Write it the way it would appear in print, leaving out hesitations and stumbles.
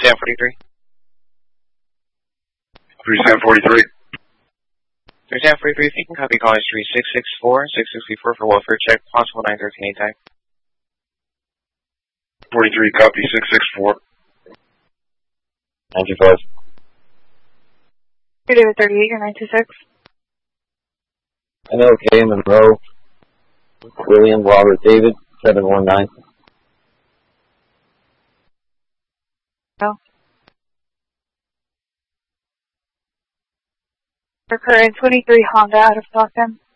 Sam 43. 3 Sam 43. 3 Sam 43, if you can copy call history 664, 664 for welfare check, possible 913 anytime. 43, copy 664. 95. David 38, you're 926. MLK Monroe, William Robert David, 719. Oh. For current 23 Honda out of stock then.